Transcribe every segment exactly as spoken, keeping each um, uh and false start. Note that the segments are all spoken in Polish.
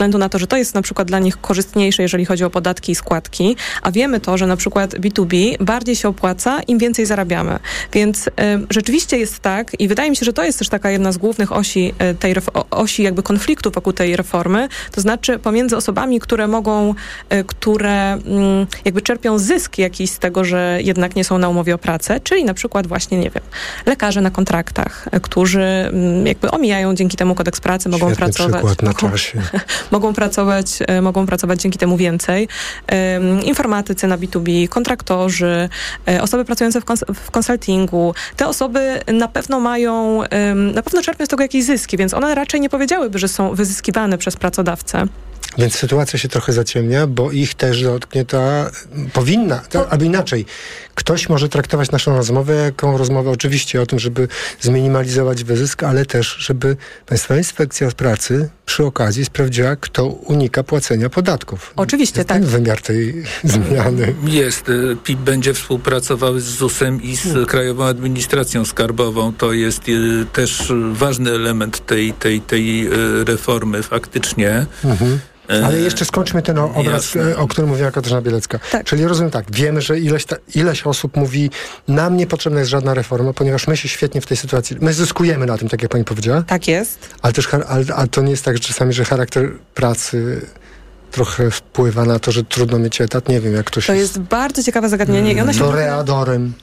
względu na to, że to jest na przykład dla nich korzystniejsze, jeżeli chodzi o podatki i składki, a wiemy to, że na przykład B dwa B bardziej się opłaca, im więcej zarabiamy. Więc y, rzeczywiście jest tak i wydaje mi się, że to jest też taka jedna z głównych osi y, tej ref- osi jakby konfliktu wokół tej reformy, to znaczy pomiędzy osobami, które mogą, y, które y, jakby czerpią zysk jakiś z tego, że jednak nie są na umowie o pracę, czyli na przykład właśnie, nie wiem, lekarze na kontraktach, y, którzy y, jakby omijają dzięki temu kodeks pracy, mogą Świetny pracować. przykład na mogą, czasie. mogą pracować, y, mogą pracować dzięki temu więcej. Y, informatycy na B dwa B, kontraktorzy, y, osoby pracujące w, kons- w konsultingu, te osoby na pewno mają, y, na pewno czerpią z tego jakieś zyski, więc one raczej nie powiedziałyby, że są wyzyskiwane przez pracodawcę. Więc sytuacja się trochę zaciemnia, bo ich też dotknie ta, powinna, ta, albo inaczej. Ktoś może traktować naszą rozmowę jako rozmowę oczywiście o tym, żeby zminimalizować wyzysk, ale też, żeby Państwowa Inspekcja Pracy przy okazji sprawdziła, kto unika płacenia podatków. Oczywiście, jest tak. ten wymiar tej zmiany. Jest. P I P będzie współpracował z zusem i z hmm. Krajową Administracją Skarbową. To jest y, też ważny element tej, tej, tej y, reformy faktycznie. Mhm. Ale jeszcze skończmy ten obraz, Jasne. o którym mówiła Katarzyna Bielecka. Tak. Czyli rozumiem tak, wiemy, że ileś, ta, ileś osób mówi, nam nie potrzebna jest żadna reforma, ponieważ my się świetnie w tej sytuacji, my zyskujemy na tym, tak jak pani powiedziała. Tak jest. Ale też, ale, ale to nie jest tak, że czasami, że charakter pracy trochę wpływa na to, że trudno mieć etat. Nie wiem, jak to się... To jest bardzo ciekawe zagadnienie. I ona się Toreadorem.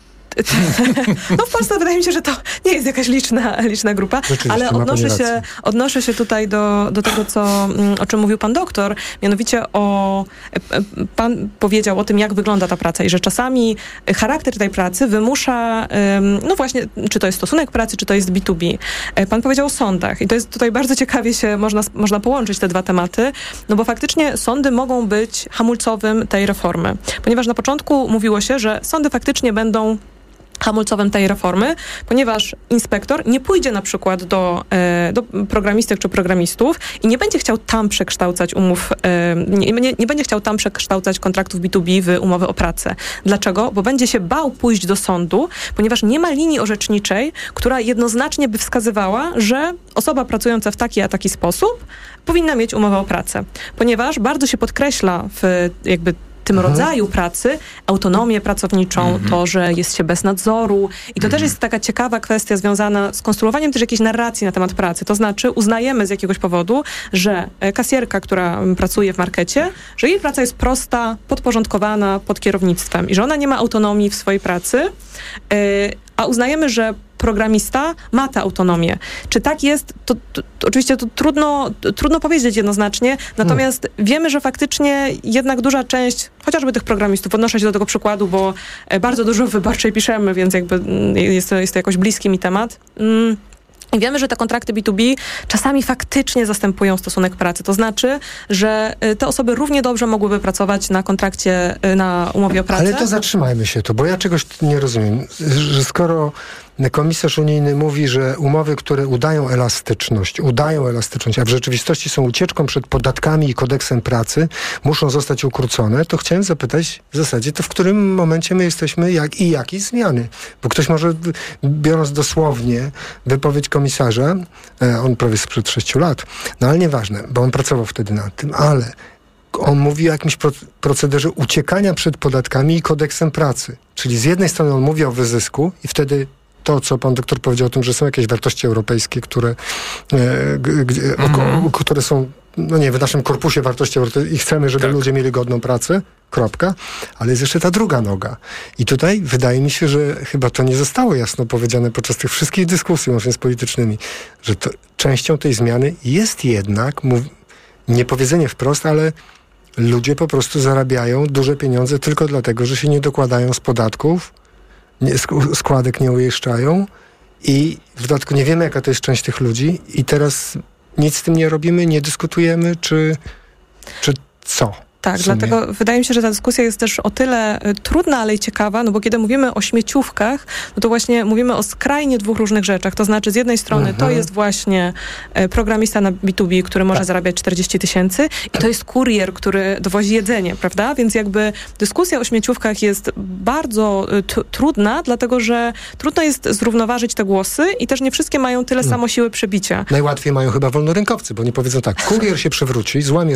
No w Polsce wydaje mi się, że to nie jest jakaś liczna, liczna grupa, ale odnoszę się, odnoszę się tutaj do, do tego, co, o czym mówił pan doktor, mianowicie o, pan powiedział o tym, jak wygląda ta praca i że czasami charakter tej pracy wymusza, no właśnie, czy to jest stosunek pracy, czy to jest B dwa B. Pan powiedział o sądach i to jest tutaj bardzo ciekawie się można, można połączyć te dwa tematy, no bo faktycznie sądy mogą być hamulcowym tej reformy, ponieważ na początku mówiło się, że sądy faktycznie będą hamulcowym tej reformy, ponieważ inspektor nie pójdzie na przykład do, e, do programistek czy programistów i nie będzie chciał tam przekształcać umów, e, nie, nie, nie będzie chciał tam przekształcać kontraktów B dwa B w umowy o pracę. Dlaczego? Bo będzie się bał pójść do sądu, ponieważ nie ma linii orzeczniczej, która jednoznacznie by wskazywała, że osoba pracująca w taki a taki sposób powinna mieć umowę o pracę. Ponieważ bardzo się podkreśla w jakby tym mhm. rodzaju pracy, autonomię pracowniczą, mhm. to, że jest się bez nadzoru. I to mhm. też jest taka ciekawa kwestia związana z konstruowaniem też jakiejś narracji na temat pracy. To znaczy uznajemy z jakiegoś powodu, że kasjerka, która pracuje w markecie, że jej praca jest prosta, podporządkowana pod kierownictwem i że ona nie ma autonomii w swojej pracy, yy, a uznajemy, że programista ma tę autonomię. Czy tak jest? To, to, to oczywiście to trudno, to, trudno powiedzieć jednoznacznie, natomiast hmm. wiemy, że faktycznie jednak duża część, chociażby tych programistów, odnoszę się do tego przykładu, bo bardzo dużo w Wyborczej piszemy, więc jakby jest to, jest to jakoś bliski mi temat. Mm. I wiemy, że te kontrakty B dwa B czasami faktycznie zastępują stosunek pracy. To znaczy, że te osoby równie dobrze mogłyby pracować na kontrakcie, na umowie o pracę. Ale to zatrzymajmy się tu, bo ja czegoś nie rozumiem. Że skoro komisarz unijny mówi, że umowy, które udają elastyczność, udają elastyczność, a w rzeczywistości są ucieczką przed podatkami i kodeksem pracy, muszą zostać ukrócone, to chciałem zapytać w zasadzie, to w którym momencie my jesteśmy jak, i jakiej zmiany? Bo ktoś może, biorąc dosłownie wypowiedź komisarza, on prawie sprzed sześciu lat, no ale nieważne, bo on pracował wtedy nad tym, ale on mówi o jakimś procederze uciekania przed podatkami i kodeksem pracy. Czyli z jednej strony on mówi o wyzysku i wtedy to, co pan doktor powiedział o tym, że są jakieś wartości europejskie, które, e, gdzie, mm. o, które są, no nie, w naszym korpusie wartości europejskich i chcemy, żeby tak. ludzie mieli godną pracę, kropka, ale jest jeszcze ta druga noga. I tutaj wydaje mi się, że chyba to nie zostało jasno powiedziane podczas tych wszystkich dyskusji, łącznie z politycznymi, że to, częścią tej zmiany jest jednak, mów, nie powiedzenie wprost, ale ludzie po prostu zarabiają duże pieniądze tylko dlatego, że się nie dokładają z podatków, nie, składek nie uiszczają i w dodatku nie wiemy, jaka to jest część tych ludzi i teraz nic z tym nie robimy, nie dyskutujemy, czy, czy co? Tak, dlatego wydaje mi się, że ta dyskusja jest też o tyle trudna, ale i ciekawa, no bo kiedy mówimy o śmieciówkach, no to właśnie mówimy o skrajnie dwóch różnych rzeczach. To znaczy z jednej strony mhm. to jest właśnie programista na B dwa B, który może tak. zarabiać czterdzieści tysięcy i to jest kurier, który dowozi jedzenie, prawda? Więc jakby dyskusja o śmieciówkach jest bardzo t- trudna, dlatego że trudno jest zrównoważyć te głosy i też nie wszystkie mają tyle samo siły przebicia. Najłatwiej mają chyba wolnorynkowcy, bo nie powiedzą tak, kurier się przewróci, złamie